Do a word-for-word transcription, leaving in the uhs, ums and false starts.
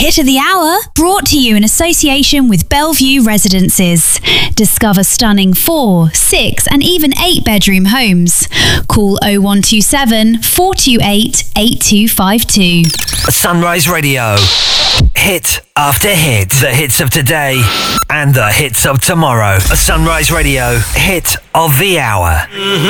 Hit of the Hour, brought to you in association with Bellevue Residences. Discover stunning four, six and even eight bedroom homes. Call oh one two seven, four two eight, eight two five two. Sunrise Radio. Hit after hit. The hits of today and the hits of tomorrow. A Sunrise Radio hit of the hour. Mm-hmm.